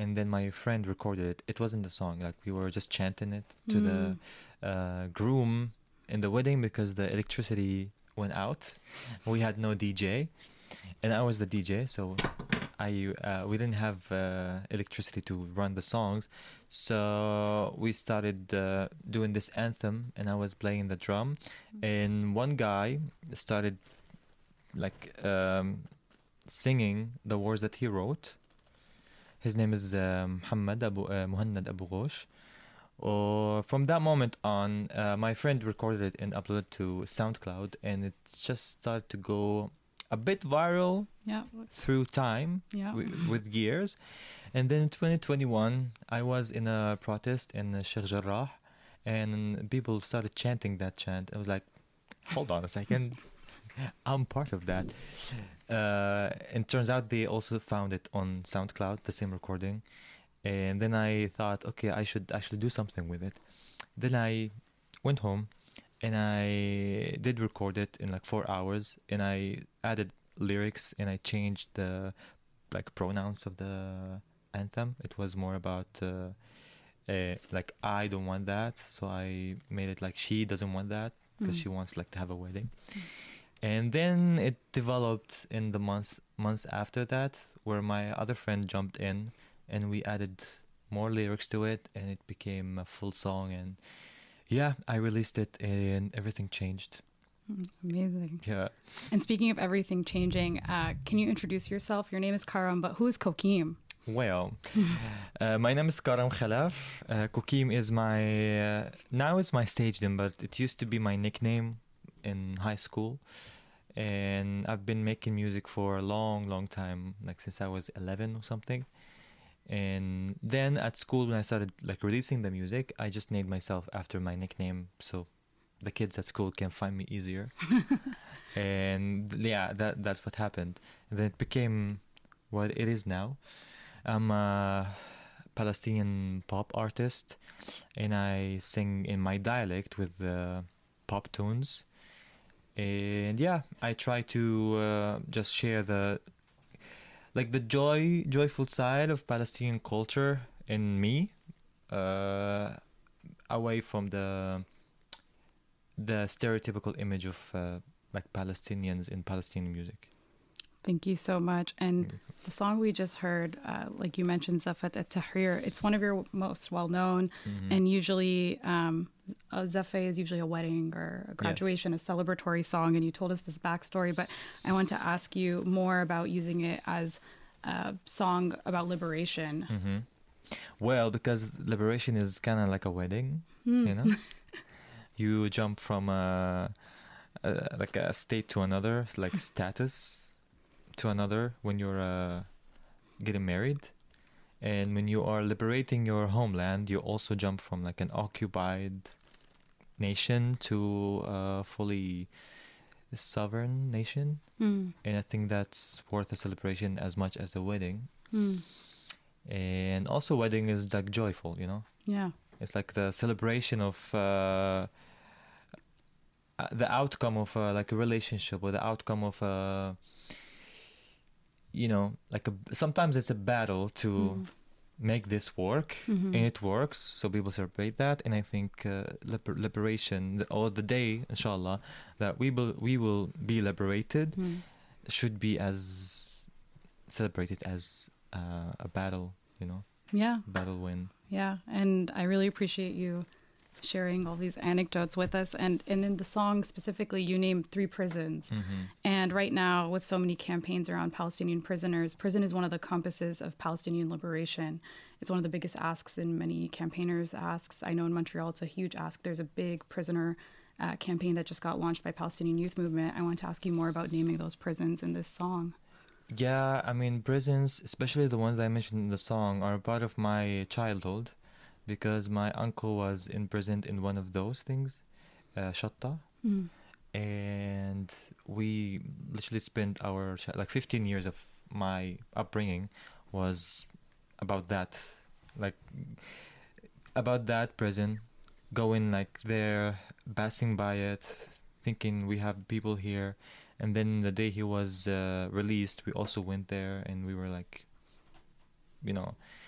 and then my friend recorded it. It wasn't a song. Like, we were just chanting it to the groom in the wedding because the electricity went out. We had no DJ, and I was the DJ, so we didn't have electricity to run the songs, so we started doing this anthem, and I was playing the drum, and one guy started like singing the words that he wrote. His name is Muhannad Abu Ghosh. From that moment on, my friend recorded it and uploaded it to SoundCloud, and it just started to go a bit viral through time, with years. And then in 2021, I was in a protest in Sheikh Jarrah, and people started chanting that chant. I was like, hold on a second, I'm part of that. And turns out they also found it on SoundCloud, the same recording. And then I thought, okay, I should actually do something with it. Then I went home, and I did record it in like 4 hours, and I added lyrics, and I changed the like pronouns of the anthem. It was more about like, I don't want that, so I made it like she doesn't want that because she wants like to have a wedding. And then it developed in the months after that, where my other friend jumped in, and we added more lyrics to it, and it became a full song. And yeah, I released it, and everything changed. Amazing. Yeah. And speaking of everything changing, can you introduce yourself? Your name is Karam, but who is Kokim? Well, my name is Karam Khalaf. Kokim is my now it's my stage name, but it used to be my nickname in high school. And I've been making music for a long time, like since I was 11 or something. And then at school, when I started like releasing the music, I just named myself after my nickname, so the kids at school can find me easier. And yeah, that's what happened. And then it became what it is now. I'm a Palestinian pop artist, and I sing in my dialect with pop tunes. And yeah, I try to just share the joyful side of Palestinian culture in me, away from the stereotypical image of like Palestinians in Palestinian music. Thank you so much. And the song we just heard, like you mentioned, Zafat at-Tahrir, it's one of your most well-known. And usually, Zafat is usually a wedding or a graduation, yes, a celebratory song. And you told us this backstory, but I want to ask you more about using it as a song about liberation. Well, because liberation is kind of like a wedding, you know? You jump from like a state to another, like status to another when you're getting married. And when you are liberating your homeland, you also jump from like an occupied nation to a fully sovereign nation. And I think that's worth a celebration as much as a wedding. And also wedding is like joyful, you know? Yeah. It's like the celebration of the outcome of like a relationship, or the outcome of you know, like sometimes it's a battle to make this work, and it works, so people celebrate that. And I think liberation, or the day, inshallah, that we will be liberated, should be as celebrated as a battle, you know? Yeah. Battle win. Yeah, and I really appreciate you sharing all these anecdotes with us. And in the song specifically, you named 3 prisons. And right now, with so many campaigns around Palestinian prisoners, prison is one of the compasses of Palestinian liberation. It's one of the biggest asks in many campaigners' asks. I know in Montreal, it's a huge ask. There's a big prisoner campaign that just got launched by Palestinian Youth Movement. I want to ask you more about naming those prisons in this song. Yeah, I mean, prisons, especially the ones I mentioned in the song, are part of my childhood, because my uncle was imprisoned in one of those things, Shatta. And we literally spent our like 15 years of my upbringing was about that, like about that prison, going like there, passing by it, thinking we have people here. And then the day he was released, we also went there, and we were like, you know,